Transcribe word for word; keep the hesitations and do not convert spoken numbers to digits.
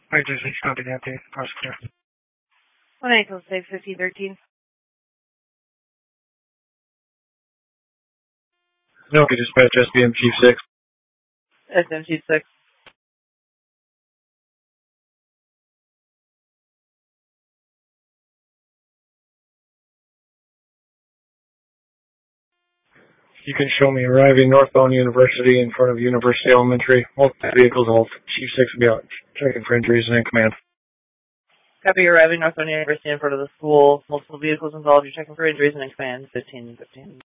I just copy that to prosecutor. one eight oh six, fifteen thirteen. No, okay, dispatch S B M Chief six. S M Chief six. You can show me arriving northbound University in front of University Elementary. Multiple vehicles involved. Chief six will be out checking for injuries and in command. Copy, arriving northbound University in front of the school. Multiple vehicles involved. You're checking for injuries and in command. fifteen fifteen.